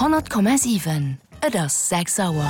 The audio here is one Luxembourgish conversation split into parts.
100,7 et ass 6 Auer.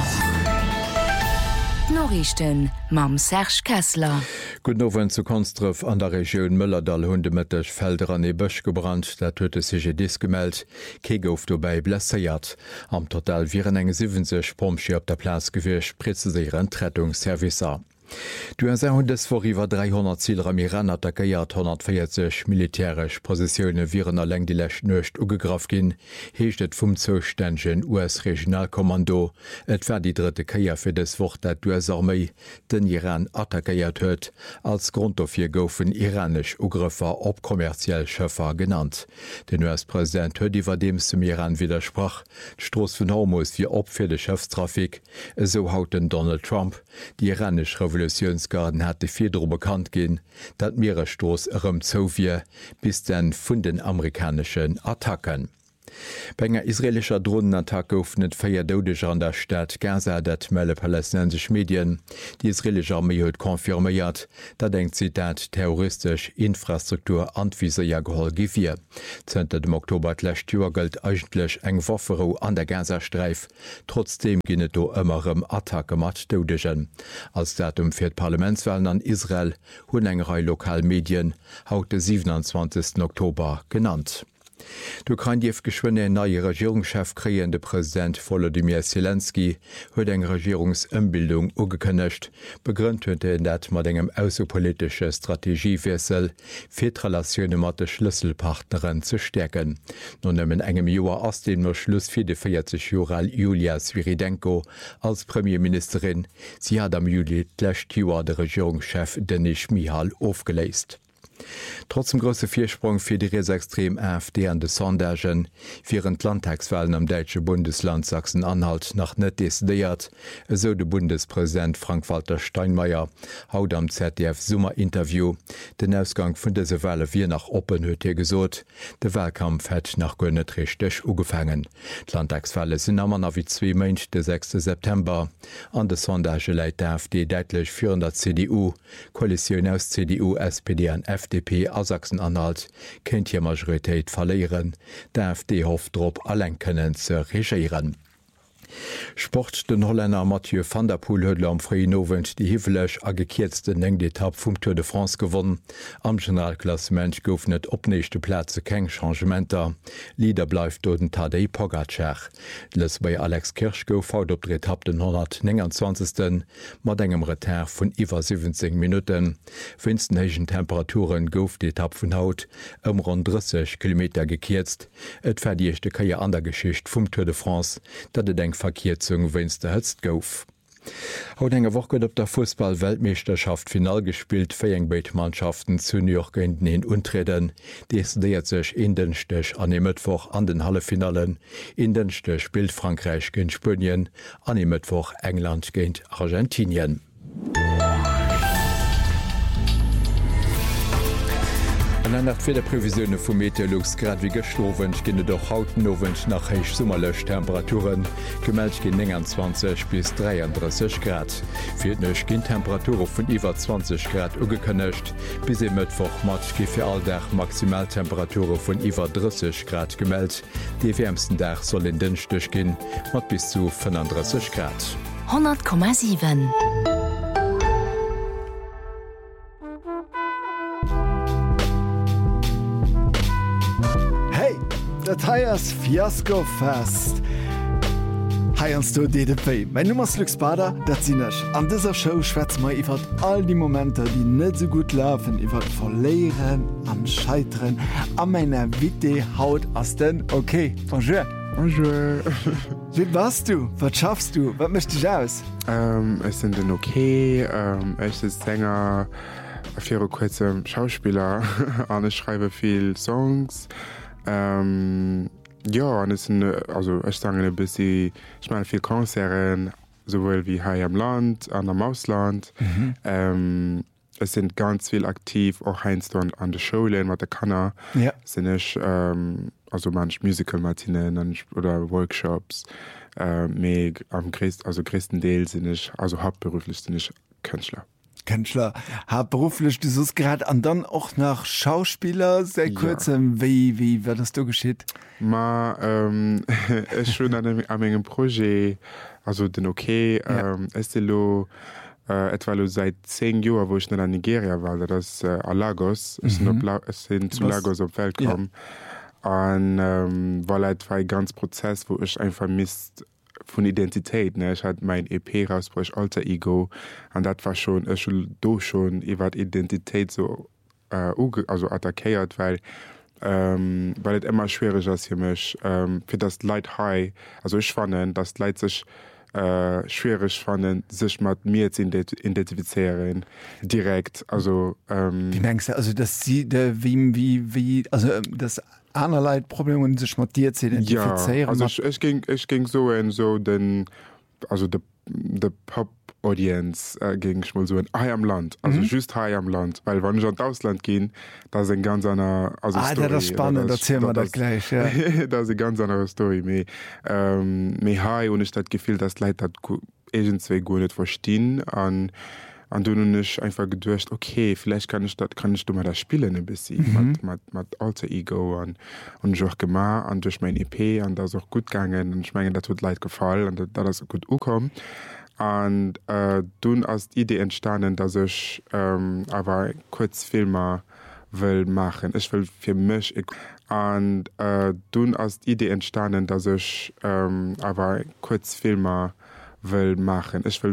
Norrichten mam Serge Kessler. Gut nowen zu Konstref an der Regionun Mëllerdal hundemettech Felder an e Bëch gebrannt, dat huet CGDs gemeldt, Ke gouf dobäi blässeiert. Am Total viren eng 70 Pompschi op der Plas gewircht, preziseieren Rettungsservicer. Du hun des vor iwwer 300 Zielrer Iran attackéiert 140 militärech Positionioune virener leng die Lächt nøcht ugegraf ginn, heechtet vum zostägen US-Regionalkommando, et wär die dritte Kaier fir des Wort dat US-Armee den Iran attackéiert huet, als Grundofir goufen iranisch Ugriffer op kommerziell Schëffer genannt. Den US-Präsident huet iwwer dem zum Iran widersprach, d'Stroos vun Hormuz fir op fir de Schëfstrafik, eso hauten Donald Trump, die iranisch Revolutionsgarden hat de Fiedro bekannt gin, dat Meeresstoß ëm zo wie bis den vun den amerikanischen Attacken. Benger israelischer Drohnenattack goufnet 4 Dodeger an der Stadt Gaza, dat melle palästinensisch Medien. Die israelische Armee huet konfirméiert, dat eng Zitat terroristisch Infrastruktur anviseier geholl gifir. Zente dem Oktober lächt Joer gëlt eigentlech eng Waffero an der Gazastreif, trotzdem ginnet do ëmmerem Attacke mat Dodegen. Als Datum fir d Parlamentswahlen an Israel hunn engerei Lokalmedien haut de 27. Oktober genannt. Du kann Dief geschwonne en neue Regierungschef kreien de Präsident Volodymyr Zelensky huet eng Regierungsëmbildung ugekënnecht, begrünnt huet dat mat engem außenpolitische Strategiewessel fir d'Relationioune mat de Schlüsselpartneren ze stärken. Non ëmmen engem Joer ass den no Schluss fir de 40 Joral Julia Sviridенко als Premierministerin. Sie hat am Juli d'lächt Joer de Regierungschef Denis Mihal aufgeleist. Trotz dem grosse Viersprung fir die rechtsextrem AfD an de Sondagen virieren Landtagswahlen am Deitsche Bundesland Sachsen-Anhalt nach net desideiert, eso de Bundespräsident Frank-Walter Steinmeier haut am ZDF-Summer-Interview den Ausgang vun dese Wahle wie nach Open huet gesot. De Wahlkampf hett nach gënnet richteg ugefangen. Landtagswahle sinn ammer wie 2 Mëint de 6. September. An de Sondage läit der AfD deitlech führen der CDU, Koalition aus CDU, SPD an FDP a Sachsen-Anhalt kennt hier Majoritéit verleieren, der AfD hofft drop allein können ze regieren. Sport den Holländer Mathieu van der Poel huet am Freinovent die hivelech a gekierzten eng Etapp vum Tour de France gewonnen. Am Generalklassement gouf net opnechte Plätze keng Changementer. Lieder bleif do den Tadej Pogacar. Les bei Alex Kirch gouf haut op d'Etapp den 129. mat engem Retard vun iwwer 70 Minuten. Winstenhegen Temperaturen gouf d'Etapp vun Haut rund 30 km gekierzt. Et verdiechte Kaier an der Geschicht vum Tour de France, dat et eng Verkehrzung wennste hëtzt gouf. Haut enger woch gëtt op der Fußball-Weltmeisterschaft final gespielt Féiengbeit-Mannschaften zu New York enten hin untreden. Desideiert sech in den Stech an dem Mëttwoch an den Hallefinalen. In den Stech spielt Frankreich géint Spënien, an dem Mëttwoch England géint Argentinien. Nach fir der Prävisionune vum Meteorologs grad wie gestowen ginne doch hauten Nowen nach heich Summerlech Temperaturen gemeldt gin 20 bis 33 Grad. Fir nech ginn Temperature vun iwwer 20 Grad ugekënnecht, bis e Mëttwoch mat gi fir alldach Maximaltemperature vun iwwer 30 Grad gemeldt. De wärmsten Dach soll in den Stech ginn mat bis zu 35 Grad. 100,7. Datiers Fiasko fest. Heierst du DDP. Mein Nummers Luxbader, dat sinnech. An dieser Show schwätz ma iwwer all die Momente, die net so gut laufen, iwwer verleieren, am Scheitren, an meiner Witte haut as den okay. Bonjour. Bonjour. Wie warst du? Was schaffst du? Was möchte ich aus? Ich bin den okay. Ich bin Sänger, für kurzem Schauspieler. Und ich schreibe viel Songs. Ja, und es sind, also ich sage ein bisschen, ich meine viel Konzerte, sowohl wie hier im Land, an dem Ausland. Es sind ganz viel aktiv, auch heinst an der Schule, mit der Kanner. Ja. Sind ich, also manche Musical-Matineen oder Workshops. Am größten Teil sind ich, also hauptberuflich sind ich Künstler. Könler hat beruflich du sos grad an dann auch nach Schauspieler sehr kurzem wie wird das du geschieht Ma schon an engem Projekt also den Estelo etwa seit 10 Joer wo ich net an Nigeria war das a Lagos sind zu Lagos op Welt kom an war war ganz Prozess wo ich einfach vermisst von Identität ne ich hat mein EP rausbrech alter Ego an dat war schon do schon iwwer Identität so also attackiert weil et immer schwierig as hier mech fir das Leiit high also ich fannnen das Leiit sich schwierig fannnen sich mat mir zu identifizieren direkt also wie denkst du also dass sie wie also das einerlei Probleme sich matiert zu identifizieren ja, also ich ging so den also de Pop-Audience ging ich mal so in am Land also just high am Land weil wann ich an Ausland gehen da sind ganz einer also Story, das spannend erzähl mal das gleich ja. Da ist ganz andere Story me high und ich dat gefühl das Leid hat irgendwie gut nicht verstehen an du nicht einfach gedurcht okay vielleicht kann ich du mal das spielen ein bisschen mit alter Ego und ich auch gemacht und durch mein EP und das auch gut gegangen und ich meine das tut leid gefallen und da das gut kommen und du hast die Idee entstanden dass ich aber Kurzfilme will machen ich will für mich und du hast die Idee entstanden dass ich aber Kurzfilme will machen ich will